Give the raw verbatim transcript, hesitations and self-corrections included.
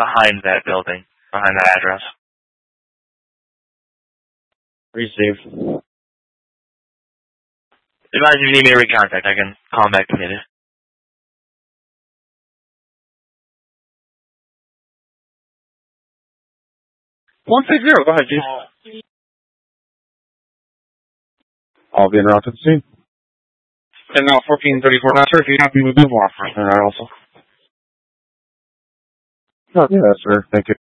behind that building, behind that address. Received. Advise if you need me to recontact, I can call him back if needed. one six zero, go ahead, Chief. I'll be interrupted soon. And now fourteen thirty-four, not sure if you have me with move off right there also. Oh, yeah, sir. Thank you.